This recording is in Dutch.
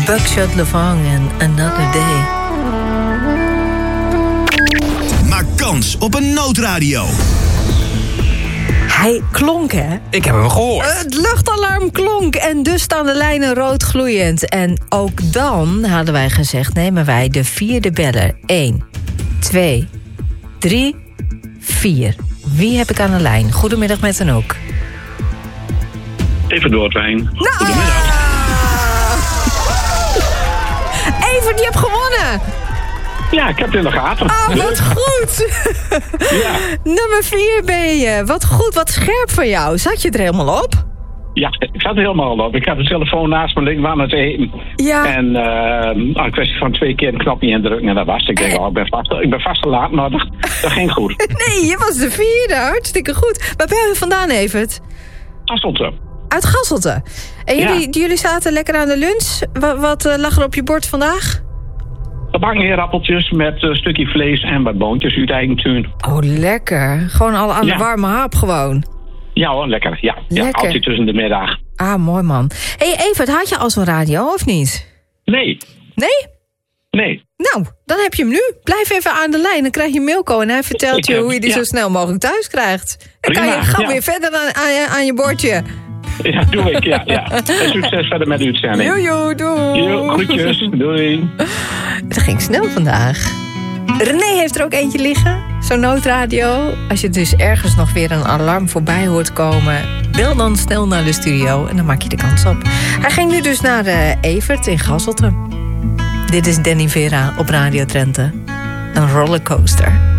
Buckshot Levang en Another Day. Maak kans op een noodradio. Hij klonk, hè? Ik heb hem gehoord. Het luchtalarm klonk en dus staan de lijnen rood gloeiend. En ook dan hadden wij gezegd, nemen wij de 4e beller. 1, 2, 3, 4. Wie heb ik aan de lijn? Goedemiddag met Anouk. Even Doortwijn. Nou, Goedemiddag. Evert, je hebt gewonnen! Ja, ik heb het in de gaten. Oh, wat goed! Ja. Nummer 4 ben je. Wat goed, wat scherp van jou. Zat je er helemaal op? Ja, ik zat er helemaal op. Ik had de telefoon naast me liggen aan het eten. Ja. En een kwestie van 2 keer een knopje indrukken en dat was het. Ik denk, ik ben vast te laat, maar dat ging goed. Nee, je was de 4e. Hartstikke goed. Waar ben je vandaan, Evert? Hasselt. Uit Gasselte. En jullie zaten lekker aan de lunch. Wat lag er op je bord vandaag? Bakkenheerappeltjes met een stukje vlees en wat boontjes uit eigen tuin. Oh, lekker. Gewoon al aan de warme hap gewoon. Ja hoor, lekker. Ja, lekker. Altijd tussen de middag. Ah, mooi man. Hey Evert, had je al zo'n radio of niet? Nee. Nee? Nee. Nou, dan heb je hem nu. Blijf even aan de lijn, dan krijg je Milko en hij vertelt je hoe je die zo snel mogelijk thuis krijgt. Dan kan je gauw weer verder aan je bordje. Ja, doe ik, ja. En succes verder met de uitzending. Jojo, doei. Jo, groetjes, doei. Het ging snel vandaag. René heeft er ook eentje liggen, zo'n noodradio. Als je dus ergens nog weer een alarm voorbij hoort komen, bel dan snel naar de studio en dan maak je de kans op. Hij ging nu dus naar Evert in Gasselte. Dit is Danny Vera op Radio Drenthe. Een rollercoaster.